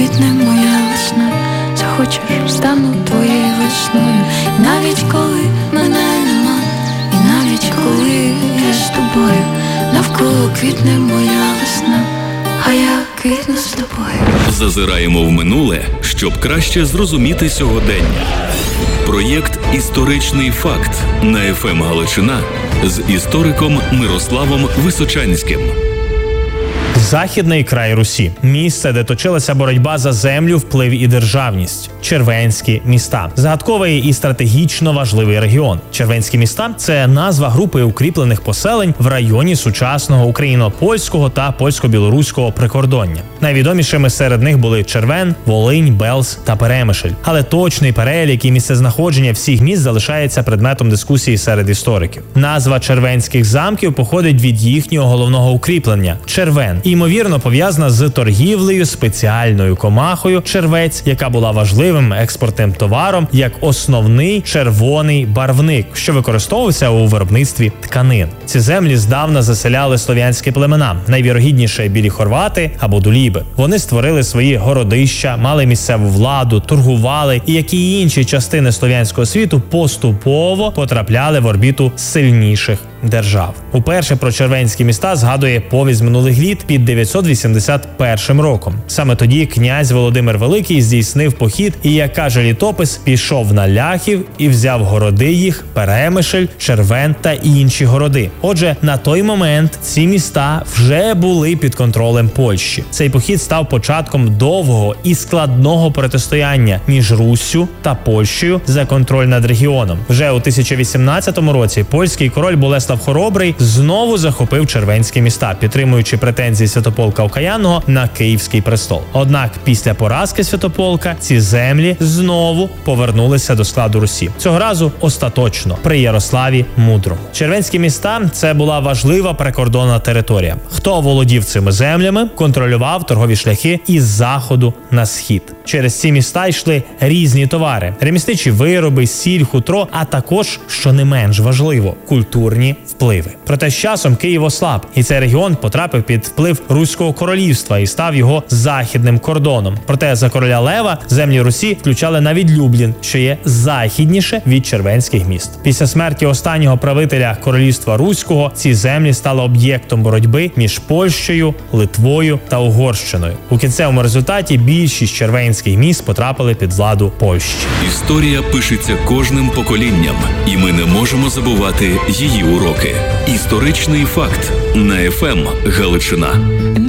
квітне моя весна, захочеш, стану твоєю весною. І навіть коли мене нема, і навіть коли я з тобою, навколо квітне моя весна, а я квітну з тобою. Зазираємо в минуле, щоб краще зрозуміти сьогодення. Проєкт «Історичний факт» на ФМ Галичина з істориком Мирославом Височанським. Західний край Русі – місце, де точилася боротьба за землю, вплив і державність. Червенські міста – загадковий і стратегічно важливий регіон. Червенські міста – це назва групи укріплених поселень в районі сучасного україно-польського та польсько-білоруського прикордоння. Найвідомішими серед них були Червен, Волинь, Белз та Перемишль. Але точний перелік і місцезнаходження всіх міст залишається предметом дискусії серед істориків. Назва червенських замків походить від їхнього головного укріплення – Червен. Ймовірно, пов'язана з торгівлею спеціальною комахою червець, яка була важливим експортним товаром як основний червоний барвник, що використовувався у виробництві тканин. Ці землі здавна заселяли слов'янські племена, найвірогідніше білі хорвати або дуліби. Вони створили свої городища, мали місцеву владу, торгували і, як і інші частини слов'янського світу, поступово потрапляли в орбіту сильніших держав. Уперше про червенські міста згадує повість минулих літ під 981 роком. Саме тоді князь Володимир Великий здійснив похід і, як каже літопис, пішов на ляхів і взяв городи їх Перемишль, Червен та інші городи. Отже, на той момент ці міста вже були під контролем Польщі. Цей похід став початком довгого і складного протистояння між Руссю та Польщею за контроль над регіоном. Вже у 1018 році польський король Болеслав Хоробрий знову захопив червенські міста, підтримуючи претензії Святополка Окаянного на Київський престол. Однак після поразки Святополка ці землі знову повернулися до складу Русі. Цього разу остаточно при Ярославі Мудрому. Червенські міста – це була важлива прикордонна територія. Хто володів цими землями, контролював торгові шляхи із заходу на схід. Через ці міста йшли різні товари – ремісничі вироби, сіль, хутро, а також, що не менш важливо, культурні впливи. Проте з часом Київ ослаб, і цей регіон потрапив під вплив Руського королівства і став його західним кордоном. Проте за короля Лева землі Русі включали навіть Люблін, що є західніше від червенських міст. Після смерті останнього правителя королівства Руського ці землі стали об'єктом боротьби між Польщею, Литвою та Угорщиною. У кінцевому результаті більшість червенських міст потрапили під владу Польщі. Історія пишеться кожним поколінням, і ми не можемо забувати її уроки. Історичний факт на ФМ Галичина.